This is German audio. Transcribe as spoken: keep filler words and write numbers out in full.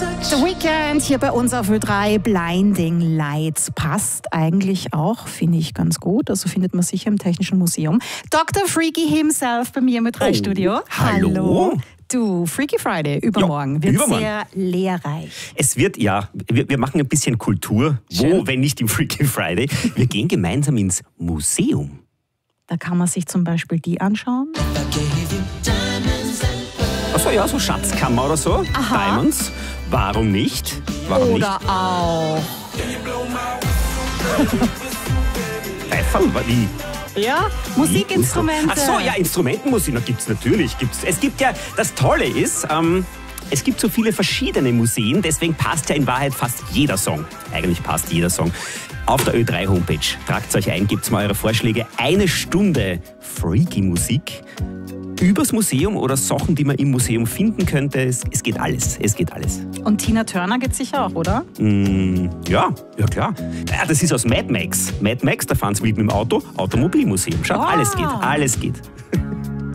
The Weeknd hier bei uns auf Ö drei, Blinding Lights. Passt eigentlich auch, finde ich, ganz gut. Also findet man sicher im Technischen Museum. Doktor Freaky himself bei mir im Ö drei Studio. Oh, hallo. Du, Freaky Friday übermorgen ja, wird übermorgen. sehr lehrreich. Es wird, ja, wir, wir machen ein bisschen Kultur. Schön. Wo, wenn nicht im Freaky Friday? Wir gehen gemeinsam ins Museum. Da kann man sich zum Beispiel die anschauen. Achso, ja, so Schatzkammer oder so. Aha. Diamonds. Warum nicht? Warum Oder nicht? auch. Pfeifferl? Wie? Ja, Musikinstrumente. Ach so, ja, Instrumentenmusik, na, gibt's natürlich. Gibt's. Es gibt ja, das Tolle ist, ähm, es gibt so viele verschiedene Museen, deswegen passt ja in Wahrheit fast jeder Song. Eigentlich passt jeder Song. Auf der Ö drei Homepage. Tragt euch ein, gebt mal eure Vorschläge. Eine Stunde Freaky Musik übers Museum oder Sachen, die man im Museum finden könnte. Es, es geht alles. Es geht alles. Und Tina Turner geht sicher auch, oder? Mm, ja, ja klar. Ja, das ist aus Mad Max. Mad Max, da fahren sie wild mit dem Auto. Automobilmuseum. Schaut, Ah. alles geht. Alles geht.